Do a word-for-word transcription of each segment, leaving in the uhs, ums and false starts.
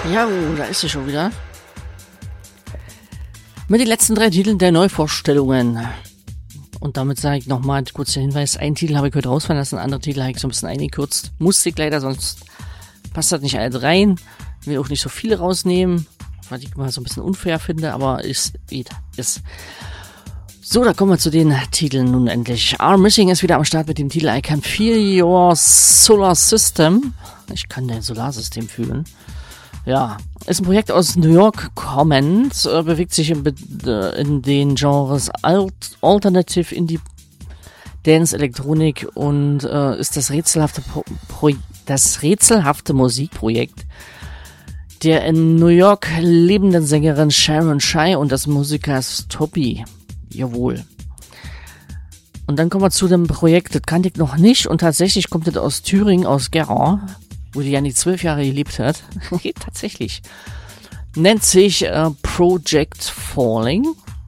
Ja, da ist sie schon wieder. Mit den letzten drei Titeln der Neuvorstellungen. Und damit sage ich nochmal kurz der Hinweis, einen Titel habe ich heute rausfallen lassen, andere Titel habe ich so ein bisschen eingekürzt. Musste ich leider, sonst passt das nicht alles rein. Will auch nicht so viele rausnehmen, was ich mal so ein bisschen unfair finde, aber ist, ist. So, da kommen wir zu den Titeln nun endlich. R Missing ist wieder am Start mit dem Titel I Can Feel Your Solar System. Ich kann dein Solarsystem fühlen. Ja, ist ein Projekt aus New York kommend, äh, bewegt sich in, äh, in den Genres Alt, Alternative, Indie, Dance, Elektronik und äh, ist das rätselhafte, Pro- Pro- das rätselhafte Musikprojekt der in New York lebenden Sängerin Sharon Shai und des Musikers Toppy. Jawohl. Und dann kommen wir zu dem Projekt, das kannte ich noch nicht und tatsächlich kommt das aus Thüringen, aus Gera, wo die ja nicht zwölf Jahre gelebt hat. Tatsächlich. Nennt sich äh, Project Falling.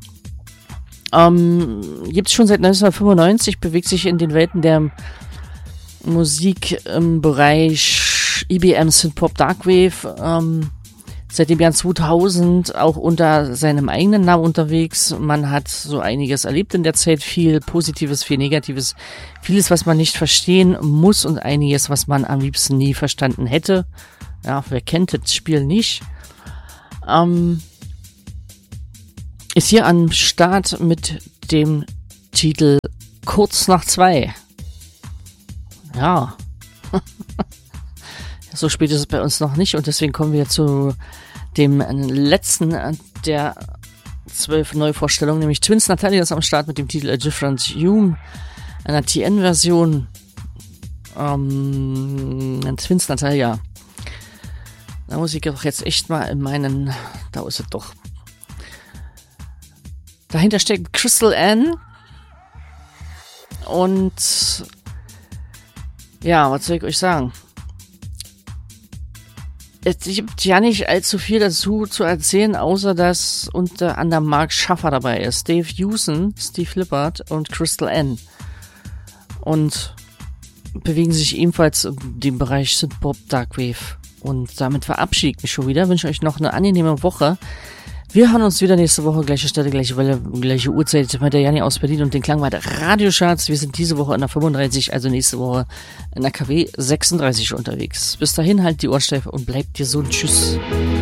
Ähm, gibt's schon seit neunzehnhundertfünfundneunzig, bewegt sich in den Welten der Musik im Bereich I B M, Synthpop, Darkwave, ähm, seit dem Jahr zweitausend auch unter seinem eigenen Namen unterwegs. Man hat so einiges erlebt in der Zeit, viel Positives, viel Negatives, vieles, was man nicht verstehen muss und einiges, was man am liebsten nie verstanden hätte. Ja, wer kennt das Spiel nicht? Ähm, ist hier am Start mit dem Titel Kurz nach zwei. Ja. So spät ist es bei uns noch nicht und deswegen kommen wir zu dem letzten der zwölf Neuvorstellungen, nämlich Twins Natalia ist am Start mit dem Titel A Different Hue, einer T N-Version. Ähm, Twins Natalia. Da muss ich doch jetzt echt mal in meinen, da ist es doch. Dahinter steckt Crystal Ann und ja, was soll ich euch sagen? Es gibt ja nicht allzu viel dazu zu erzählen, außer dass unter anderem Mark Schaffer dabei ist, Dave Hewson, Steve Lippert und Crystal Ann. Und bewegen sich ebenfalls in dem Bereich Synthpop, Darkwave. Und damit verabschiede ich mich schon wieder. Wünsche euch noch eine angenehme Woche. Wir hören uns wieder nächste Woche, gleiche Stelle, gleiche Welle, gleiche Uhrzeit mit der Janni aus Berlin und den Klangwald Radiocharts. Wir sind diese Woche in der fünfunddreißig, also nächste Woche in der K W sechsunddreißig unterwegs. Bis dahin, halt die Ohren steif und bleibt gesund. Tschüss.